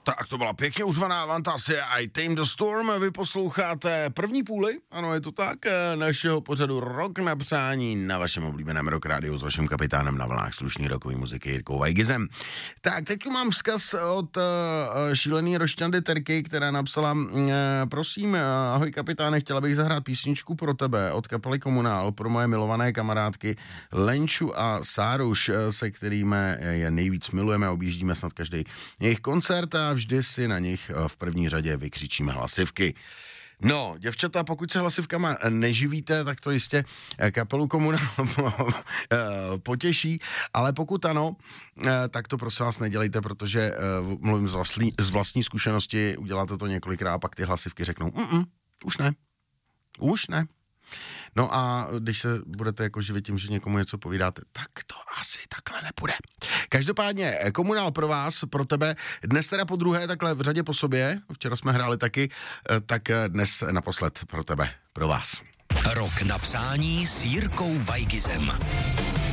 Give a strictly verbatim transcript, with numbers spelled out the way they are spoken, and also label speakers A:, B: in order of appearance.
A: Tak to byla pěkně užvaná Fantasie I Tame the Storm. Vy posloucháte první půli, ano je to tak, našeho pořadu Rok na přání na vašem oblíbeném Rock rádiu s vaším kapitánem na vlnách slušný rokový muziky Jirkou Vajgizem. Tak teď tu mám vzkaz od uh, šílený Rošťandy Terky, která napsala, uh, prosím, uh, ahoj kapitáne, chtěla bych zahrát písničku pro tebe od kapely Komunál, pro moje milované kamarádky Lenču a Sáruš, se kterými je nejvíc milujeme a objíždíme snad každý jejich koncert a vždy si na nich v první řadě vykřičíme hlasivky. No, děvčata, pokud se hlasivkama neživíte, tak to jistě kapelu Komunál potěší, ale pokud ano, tak to prosím vás nedělejte, protože mluvím z vlastní, z vlastní zkušenosti, uděláte to několikrát a pak ty hlasivky řeknou, mm, už ne, už ne. No a když se budete jako živit tím, že někomu něco povídáte, tak to asi takhle nepůjde. Každopádně Komunál pro vás, pro tebe, dnes teda po druhé takhle v řadě po sobě, včera jsme hráli taky, tak dnes naposled pro tebe, pro vás.
B: Rok na přání s Jirkou Vajgizem.